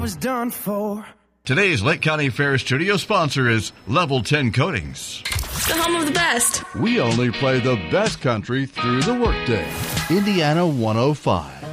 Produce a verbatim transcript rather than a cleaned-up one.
was done for. Today's Lake County Fair studio sponsor is Level ten Coatings. The home of the best. We only play the best country through the workday. Indiana one oh five.